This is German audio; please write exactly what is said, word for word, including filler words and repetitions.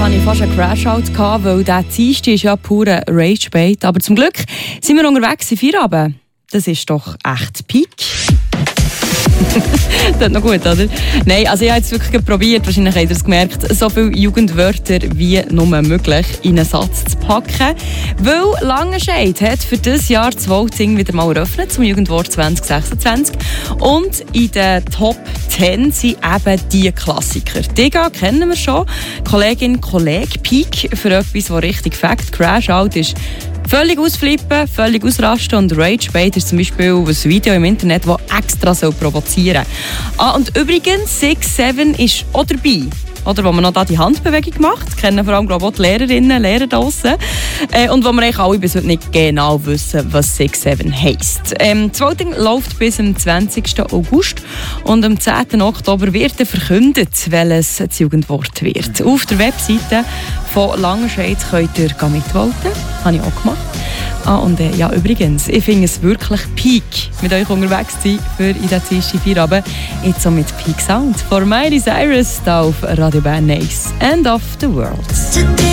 hatte ich fast einen Crashout, weil der Dienstag ist ja pure Rage-Bait. Aber zum Glück sind wir unterwegs in Feierabend. Das ist doch echt Peak. Das ist noch gut, oder? Nein, also ich habe es wirklich probiert, wahrscheinlich habt ihr es gemerkt, so viele Jugendwörter wie nur möglich in einen Satz zu packen. Weil Langenscheidt hat für dieses Jahr das Voting wieder mal eröffnet zum Jugendwort zwanzig sechsundzwanzig. Und in den Top zehn sind eben die Klassiker. Die kennen wir schon. Kollegin, Kollege, Peak für etwas, das richtig Fact, Crash-Out ist. Völlig ausflippen, völlig ausrasten und Rage-Bait ist zum Beispiel ein Video im Internet, das extra so provozieren soll. Ah, und übrigens, six seven ist auch dabei. Oder wo man noch da die Handbewegung macht. Das kennen vor allem glaube ich, auch die Lehrerinnen und Lehrer draussen. Äh, und wo wir eigentlich alle bis heute nicht genau wissen, was six seven heisst. Ähm, das Voting läuft bis zum zwanzigsten August. Und am zehnten Oktober wird dann verkündet, welches das Jugendwort wird. Auf der Webseite von Langenscheidt könnt ihr mitvoten. Das habe ich auch gemacht. Ah, und äh, ja, übrigens, ich finde es wirklich Peak, mit euch unterwegs zu sein für in der Dienstag Feierabend. Jetzt so mit Peak Sound von Miley Cyrus da auf Radio Bern Nice. End of the World.